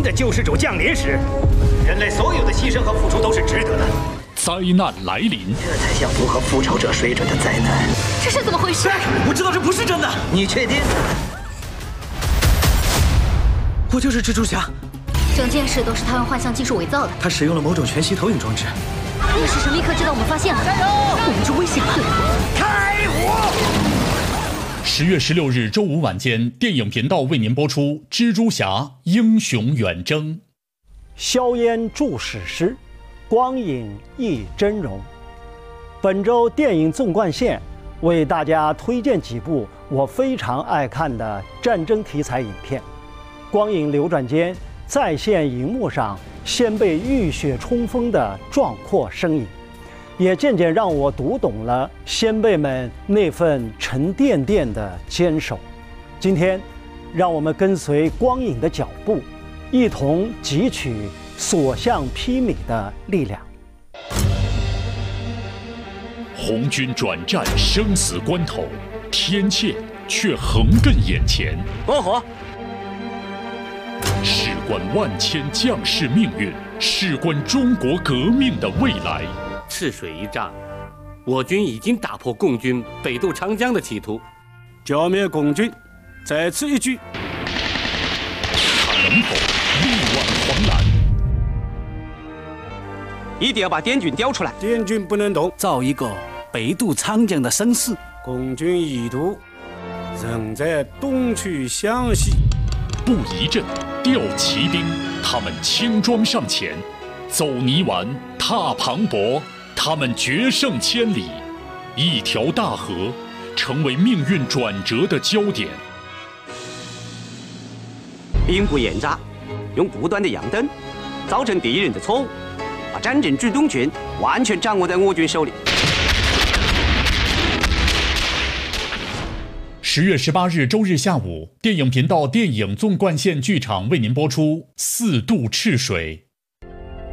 的救世主降临时，人类所有的牺牲和付出都是值得的。 灾难来临， 这才像符合复仇者水准的灾难。 这是怎么回事？ 我知道这不是真的。你确定？我就是蜘蛛侠。 整件事都是他用幻象技术伪造的。 他使用了某种全息投影装置。 夜视神立刻知道我们发现了，我们就危险了。 开火 ！10月16日周五晚间，电影频道为您播出《蜘蛛侠：英雄远征》。 硝烟著史诗，光影忆峥嵘。本周电影纵贯线为大家推荐几部我非常爱看的战争题材影片。光影流转间，在线荧幕上先辈浴血冲锋的壮阔身影，也渐渐让我读懂了先辈们那份沉甸甸的坚守。今天，让我们跟随光影的脚步，一同汲取所向披靡的力量。 红军转战生死关头，天堑却横亘眼前。 关火！ 事关万千将士命运，事关中国革命的未来。 赤水一战，我军已经打破共军北渡长江的企图， 剿灭共军在此一举。 他能否力挽狂澜？ 一定要把滇军调出来， 滇军不能动， 造一个北渡长江的声势。 共军意图仍在东去湘西。 布一阵，调骑兵，他们轻装上前，走泥丸，踏磅礴，他们决胜千里。一条大河，成为命运转折的焦点。 兵不厌诈，用不断的样灯，造成敌人的错误，把战争主动权完全掌握在我军手里。 10月18日周日下午，电影频道电影纵贯线剧场为您播出《四渡赤水》。